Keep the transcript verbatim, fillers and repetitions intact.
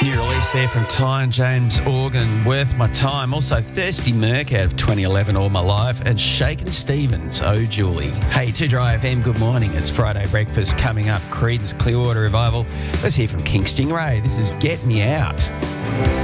New release there from Ty and James Organ, Worth My Time. Also Thirsty Merc out of twenty eleven, All My Life. And Shakin' Stevens, Oh Julie. Hey, two Dry F M, good morning. It's Friday breakfast coming up. Creedence Clearwater Revival. Let's hear from King Stingray. This is Get Me Out.